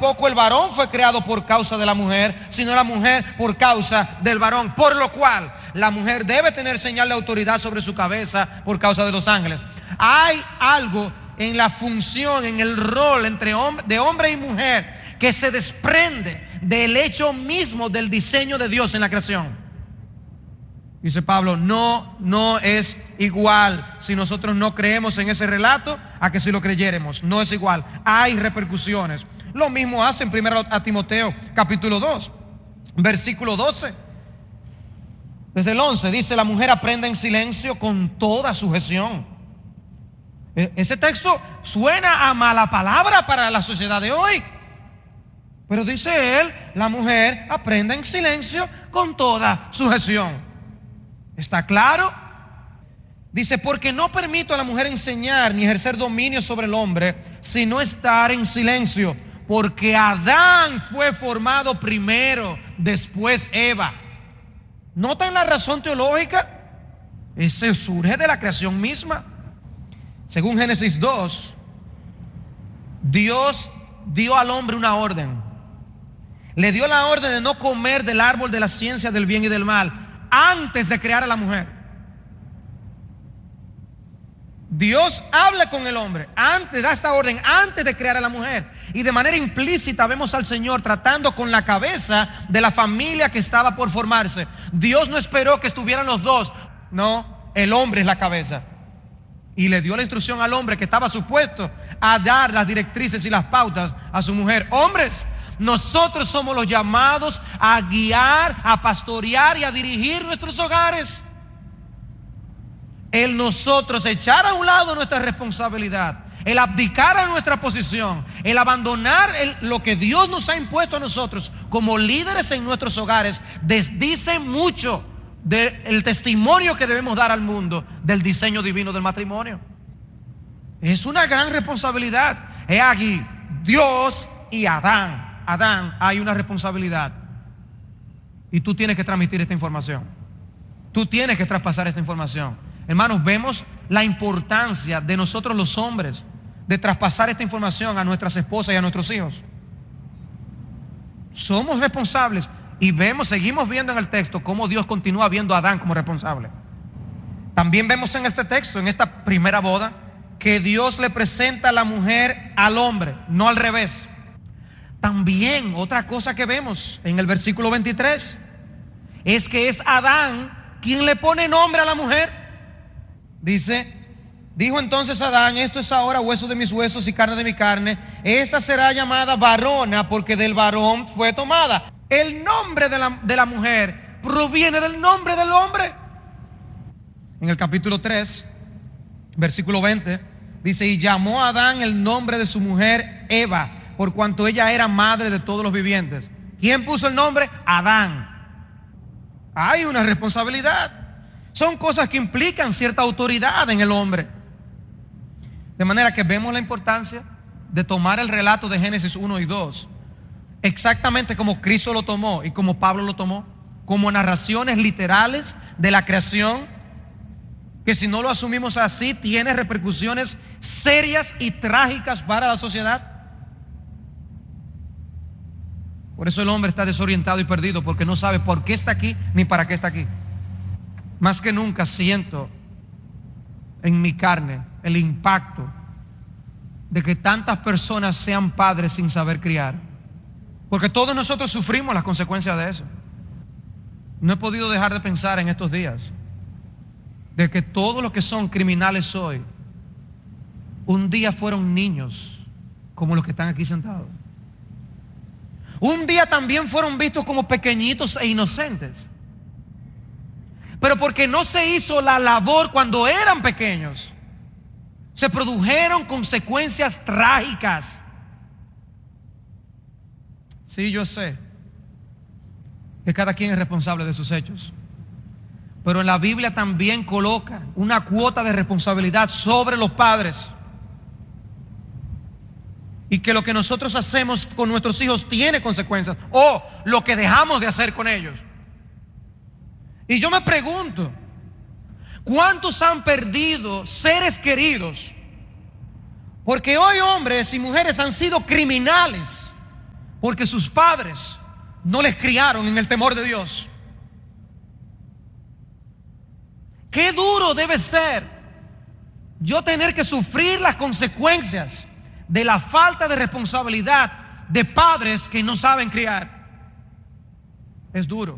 tampoco el varón fue creado por causa de la mujer, sino la mujer por causa del varón. Por lo cual la mujer debe tener señal de autoridad sobre su cabeza por causa de los ángeles. Hay algo en la función, en el rol de hombre y mujer que se desprende del hecho mismo del diseño de Dios en la creación. Dice Pablo, no es igual si nosotros no creemos en ese relato a que si lo creyéramos. No es igual, hay repercusiones. Lo mismo hace en 1 a Timoteo capítulo 2, versículo 12. Desde el 11 dice, la mujer aprenda en silencio con toda sujeción. Ese texto suena a mala palabra para la sociedad de hoy. Pero dice él, la mujer aprenda en silencio con toda sujeción. ¿Está claro? Dice, porque no permito a la mujer enseñar ni ejercer dominio sobre el hombre, sino estar en silencio. Porque Adán fue formado primero, después Eva. ¿Notan la razón teológica? Ese surge de la creación misma. Según Génesis 2, Dios dio al hombre una orden. Le dio la orden de no comer del árbol de la ciencia del bien y del mal antes de crear a la mujer. Dios habla con el hombre antes, da esta orden antes de crear a la mujer. Y de manera implícita vemos al Señor tratando con la cabeza de la familia que estaba por formarse. Dios no esperó que estuvieran los dos. No, el hombre es la cabeza. Y le dio la instrucción al hombre que estaba supuesto a dar las directrices y las pautas a su mujer. Hombres, nosotros somos los llamados a guiar, a pastorear y a dirigir nuestros hogares. El nosotros echar a un lado nuestra responsabilidad, el abdicar a nuestra posición, el abandonar lo que Dios nos ha impuesto a nosotros como líderes en nuestros hogares, desdice mucho del testimonio que debemos dar al mundo del diseño divino del matrimonio. Es una gran responsabilidad. He aquí, Dios y Adán, hay una responsabilidad. Y tú tienes que transmitir esta información. Tú tienes que traspasar esta información. Hermanos, vemos la importancia de nosotros los hombres de traspasar esta información a nuestras esposas y a nuestros hijos. Somos responsables. Y seguimos viendo en el texto cómo Dios continúa viendo a Adán como responsable. También vemos en este texto, en esta primera boda, que Dios le presenta a la mujer al hombre, no al revés. También otra cosa que vemos en el versículo 23 es que es Adán quien le pone nombre a la mujer. Dice, dijo entonces Adán, esto es ahora hueso de mis huesos y carne de mi carne. Esa será llamada varona porque del varón fue tomada. El nombre de la mujer proviene del nombre del hombre. En el capítulo 3, versículo 20, dice, y llamó a Adán el nombre de su mujer Eva, por cuanto ella era madre de todos los vivientes. ¿Quién puso el nombre? Adán. Hay una responsabilidad. Son cosas que implican cierta autoridad en el hombre. De manera que vemos la importancia de tomar el relato de Génesis 1 y 2 exactamente como Cristo lo tomó y como Pablo lo tomó, como narraciones literales de la creación, que si no lo asumimos así tiene repercusiones serias y trágicas para la sociedad. Por eso el hombre está desorientado y perdido, porque no sabe por qué está aquí ni para qué está aquí. Más que nunca siento en mi carne el impacto de que tantas personas sean padres sin saber criar. Porque todos nosotros sufrimos las consecuencias de eso. No he podido dejar de pensar en estos días de que todos los que son criminales hoy un día fueron niños como los que están aquí sentados. Un día también fueron vistos como pequeñitos e inocentes. Pero porque no se hizo la labor cuando eran pequeños, se produjeron consecuencias trágicas. Sí, yo sé que cada quien es responsable de sus hechos, pero en la Biblia también coloca una cuota de responsabilidad sobre los padres, y que lo que nosotros hacemos con nuestros hijos tiene consecuencias, o lo que dejamos de hacer con ellos. Y yo me pregunto, ¿cuántos han perdido seres queridos? Porque hoy hombres y mujeres han sido criminales porque sus padres no les criaron en el temor de Dios. Qué duro debe ser yo tener que sufrir las consecuencias de la falta de responsabilidad de padres que no saben criar. Es duro,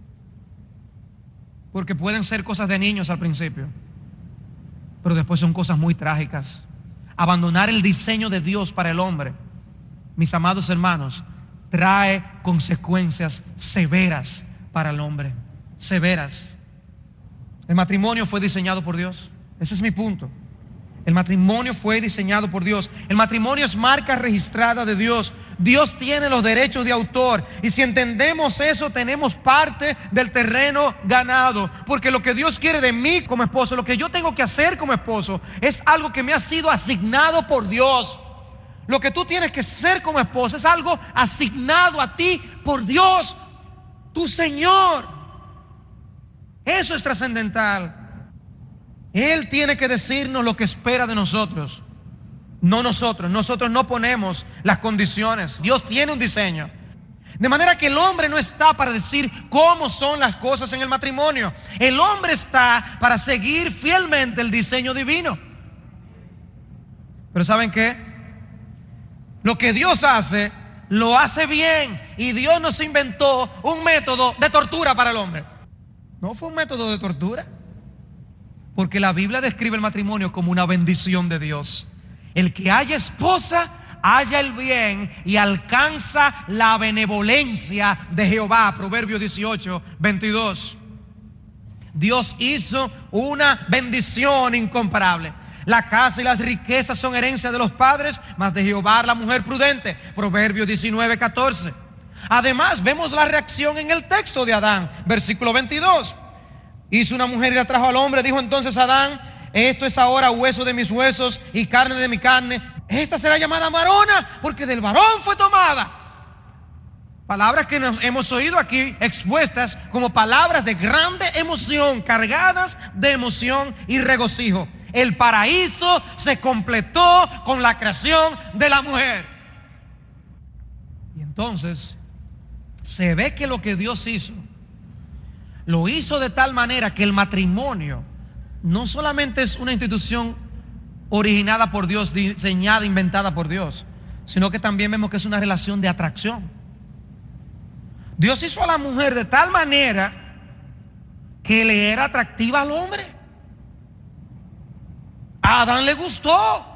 porque pueden ser cosas de niños al principio, pero después son cosas muy trágicas. Abandonar el diseño de Dios para el hombre, mis amados hermanos, trae consecuencias severas para el hombre, severas. El matrimonio fue diseñado por Dios. Ese es mi punto. El matrimonio fue diseñado por Dios. El matrimonio es marca registrada de Dios. Dios tiene los derechos de autor. Y si entendemos eso, tenemos parte del terreno ganado. Porque lo que Dios quiere de mí como esposo, lo que yo tengo que hacer como esposo, es algo que me ha sido asignado por Dios. Lo que tú tienes que ser como esposo es algo asignado a ti por Dios, tu Señor. Eso es trascendental. Él tiene que decirnos lo que espera de nosotros, no nosotros. Nosotros no ponemos las condiciones. Dios tiene un diseño. De manera que el hombre no está para decir cómo son las cosas en el matrimonio. El hombre está para seguir fielmente el diseño divino. Pero ¿saben qué? Lo que Dios hace, lo hace bien. Y Dios nos inventó un método de tortura para el hombre. No fue un método de tortura, porque la Biblia describe el matrimonio como una bendición de Dios. El que haya esposa, halla el bien y alcanza la benevolencia de Jehová. Proverbios 18, 22. Dios hizo una bendición incomparable. La casa y las riquezas son herencia de los padres, mas de Jehová la mujer prudente. Proverbios 19, 14. Además, vemos la reacción en el texto de Adán, versículo 22. Hizo una mujer y la trajo al hombre. Dijo entonces Adán: esto es ahora hueso de mis huesos y carne de mi carne. Esta será llamada varona, porque del varón fue tomada. Palabras que nos hemos oído aquí expuestas como palabras de grande emoción, cargadas de emoción y regocijo. El paraíso se completó con la creación de la mujer. Y entonces se ve que lo que Dios hizo, lo hizo de tal manera que el matrimonio no solamente es una institución originada por Dios, diseñada, inventada por Dios, sino que también vemos que es una relación de atracción. Dios hizo a la mujer de tal manera que le era atractiva al hombre. A Adán le gustó.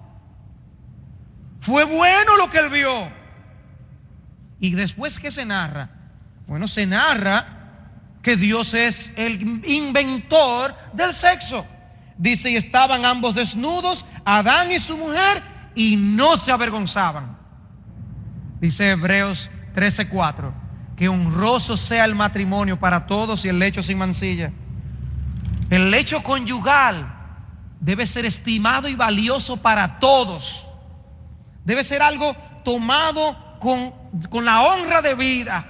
Fue bueno lo que él vio. Y después, ¿qué se narra? Bueno, se narra que Dios es el inventor del sexo. Dice: y estaban ambos desnudos, Adán y su mujer, y no se avergonzaban. Dice Hebreos 13:4, que honroso sea el matrimonio para todos y el lecho sin mancilla. El lecho conyugal debe ser estimado y valioso para todos. Debe ser algo tomado con la honra de vida.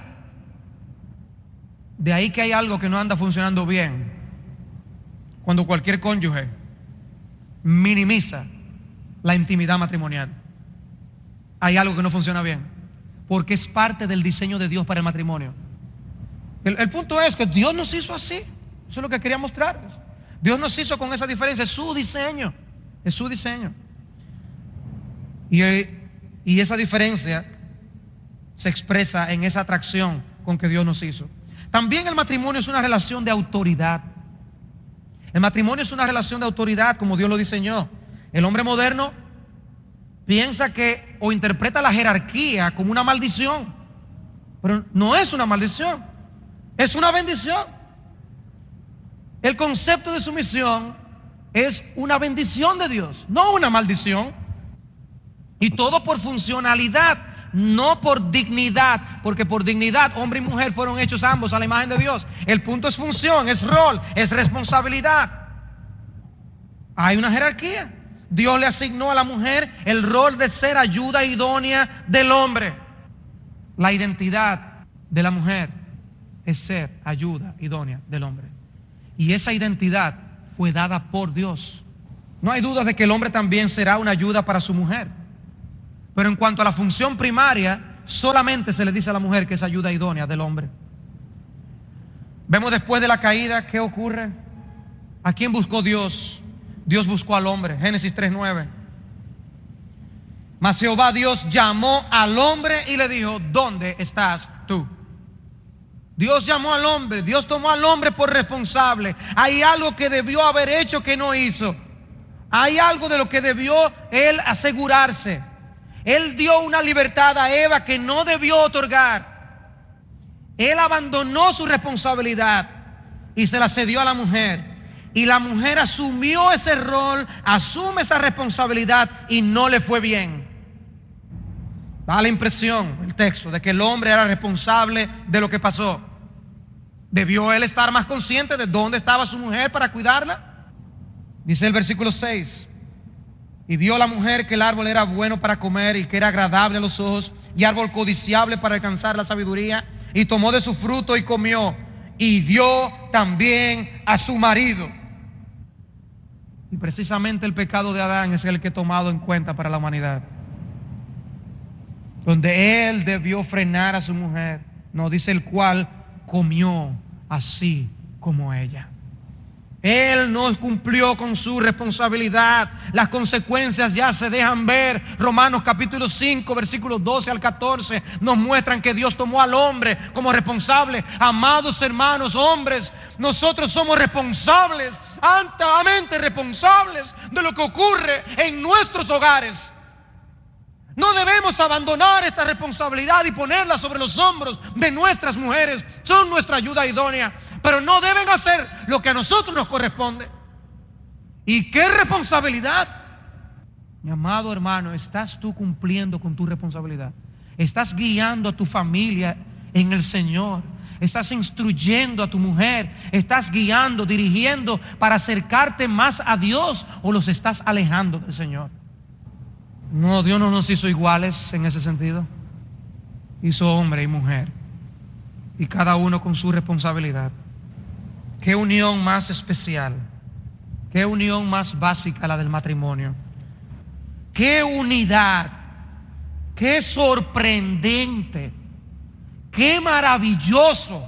De ahí que hay algo que no anda funcionando bien cuando cualquier cónyuge minimiza la intimidad matrimonial. Hay algo que no funciona bien, porque es parte del diseño de Dios para el matrimonio. El punto es que Dios nos hizo así. Eso es lo que quería mostrarles. Dios nos hizo con esa diferencia. Es su diseño. Es su diseño. Y esa diferencia se expresa en esa atracción con que Dios nos hizo. También el matrimonio es una relación de autoridad. El matrimonio es una relación de autoridad como Dios lo diseñó. El hombre moderno piensa que o interpreta la jerarquía como una maldición, pero no es una maldición, es una bendición. El concepto de sumisión es una bendición de Dios, no una maldición. Y todo por funcionalidad, no por dignidad, porque por dignidad hombre y mujer fueron hechos ambos a la imagen de Dios. El punto es función, es rol, es responsabilidad. Hay una jerarquía. Dios le asignó a la mujer el rol de ser ayuda idónea del hombre. La identidad de la mujer es ser ayuda idónea del hombre. Y esa identidad fue dada por Dios. No hay duda de que el hombre también será una ayuda para su mujer. Pero en cuanto a la función primaria, solamente se le dice a la mujer que es ayuda idónea del hombre. Vemos después de la caída, ¿qué ocurre? ¿A quién buscó Dios? Dios buscó al hombre. Génesis 3:9. Mas Jehová Dios llamó al hombre y le dijo: ¿dónde estás tú? Dios llamó al hombre, Dios tomó al hombre por responsable. Hay algo que debió haber hecho que no hizo. Hay algo de lo que debió él asegurarse. Él dio una libertad a Eva que no debió otorgar. Él abandonó su responsabilidad y se la cedió a la mujer. Y la mujer asumió ese rol, asume esa responsabilidad y no le fue bien. Da la impresión, el texto, de que el hombre era responsable de lo que pasó. ¿Debió él estar más consciente de dónde estaba su mujer para cuidarla? Dice el versículo 6: y vio la mujer que el árbol era bueno para comer y que era agradable a los ojos y árbol codiciable para alcanzar la sabiduría, y tomó de su fruto y comió, y dio también a su marido. Y precisamente el pecado de Adán es el que he tomado en cuenta para la humanidad, donde él debió frenar a su mujer. No, dice el cual comió así como ella. Él no cumplió con su responsabilidad. Las consecuencias ya se dejan ver. Romanos capítulo 5, versículos 12 al 14 nos muestran que Dios tomó al hombre como responsable. Amados hermanos, hombres, nosotros somos responsables, altamente responsables de lo que ocurre en nuestros hogares. No debemos abandonar esta responsabilidad y ponerla sobre los hombros de nuestras mujeres. Son nuestra ayuda idónea, pero no deben hacer lo que a nosotros nos corresponde. ¿Y qué responsabilidad? Mi amado hermano, ¿estás tú cumpliendo con tu responsabilidad? ¿Estás guiando a tu familia en el Señor? ¿Estás instruyendo a tu mujer? ¿Estás guiando, dirigiendo para acercarte más a Dios, o los estás alejando del Señor? No, Dios no nos hizo iguales en ese sentido. Hizo hombre y mujer, y cada uno con su responsabilidad. Qué unión más especial, qué unión más básica la del matrimonio. Qué unidad, qué sorprendente, qué maravilloso.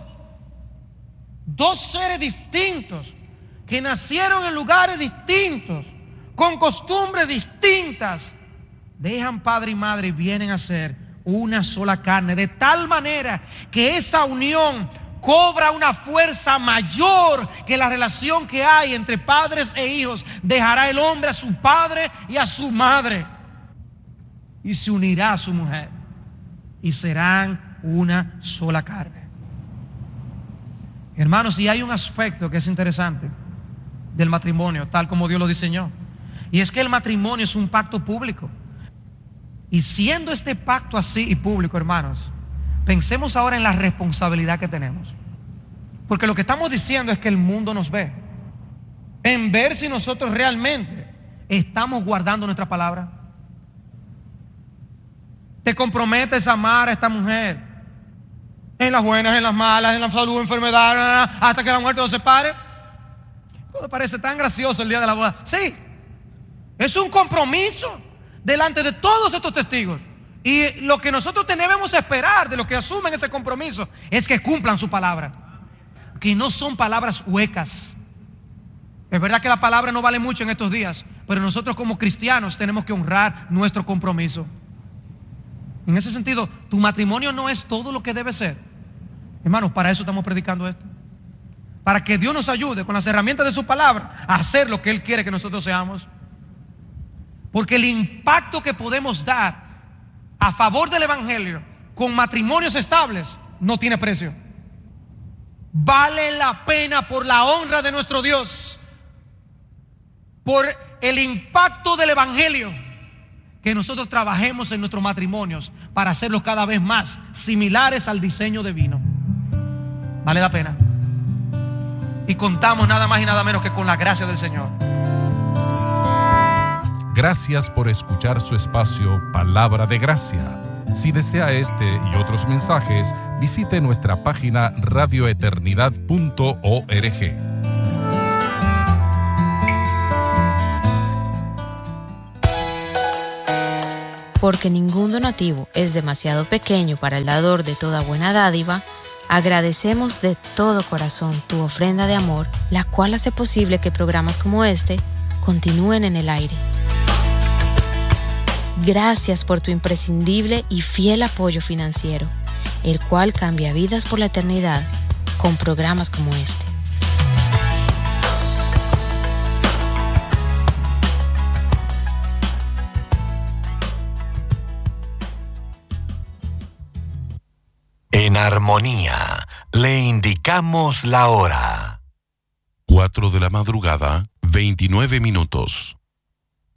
Dos seres distintos que nacieron en lugares distintos, con costumbres distintas, dejan padre y madre y vienen a ser una sola carne, de tal manera que esa unión cobra una fuerza mayor que la relación que hay entre padres e hijos. Dejará el hombre a su padre y a su madre y se unirá a su mujer, y serán una sola carne. Hermanos, y hay un aspecto que es interesante del matrimonio, tal como Dios lo diseñó, y es que el matrimonio es un pacto público. Y siendo este pacto así y público, hermanos, pensemos ahora en la responsabilidad que tenemos. Porque lo que estamos diciendo es que el mundo nos ve, en ver si nosotros realmente estamos guardando nuestra palabra. Te comprometes a amar a esta mujer en las buenas, en las malas, en la salud, enfermedad, hasta que la muerte nos separe. Todo parece tan gracioso el día de la boda. Sí, es un compromiso delante de todos estos testigos. Y lo que nosotros debemos esperar de los que asumen ese compromiso es que cumplan su palabra, que no son palabras huecas. Es verdad que la palabra no vale mucho en estos días, pero nosotros como cristianos tenemos que honrar nuestro compromiso. En ese sentido, tu matrimonio no es todo lo que debe ser. Hermanos, para eso estamos predicando esto, para que Dios nos ayude con las herramientas de su palabra a hacer lo que Él quiere que nosotros seamos. Porque el impacto que podemos dar a favor del evangelio con matrimonios estables no tiene precio. Vale la pena, por la honra de nuestro Dios, por el impacto del evangelio, que nosotros trabajemos en nuestros matrimonios para hacerlos cada vez más similares al diseño divino. Vale la pena. Y contamos nada más y nada menos que con la gracia del Señor. Gracias por escuchar su espacio Palabra de Gracia. Si desea este y otros mensajes, visite nuestra página radioeternidad.org. Porque ningún donativo es demasiado pequeño para el dador de toda buena dádiva, agradecemos de todo corazón tu ofrenda de amor, la cual hace posible que programas como este continúen en el aire. Gracias por tu imprescindible y fiel apoyo financiero, el cual cambia vidas por la eternidad con programas como este. En armonía, le indicamos la hora. 4 de la madrugada, 29 minutos.